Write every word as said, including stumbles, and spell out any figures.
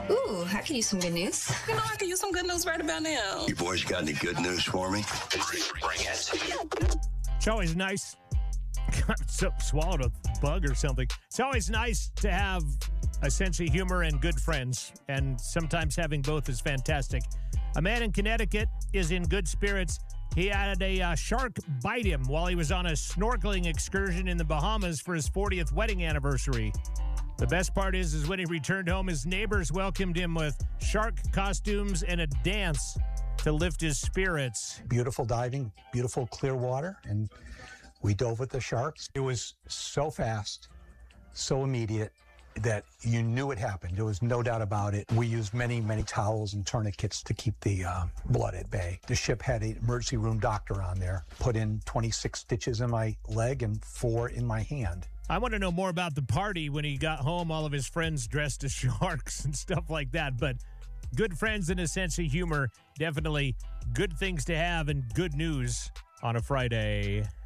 Ooh, I could use some good news. You know, I could use some good news right about now. You boys got any good news for me? Bring it. It's always nice. So, swallowed a bug or something. It's always nice to have a sense of humor and good friends, and sometimes having both is fantastic. A man in Connecticut is in good spirits. He had a uh, shark bite him while he was on a snorkeling excursion in the Bahamas for his fortieth wedding anniversary. The best part is, is when he returned home, his neighbors welcomed him with shark costumes and a dance to lift his spirits. Beautiful diving, beautiful clear water, and we dove with the sharks. It was so fast, so immediate, that you knew it happened. There was no doubt about it. We used many, many towels and tourniquets to keep the uh, blood at bay. The ship had an emergency room doctor on there, put in twenty-six stitches in my leg and four in my hand. I want to know more about the party when he got home, all of his friends dressed as sharks and stuff like that. But good friends and a sense of humor, definitely good things to have and good news on a Friday.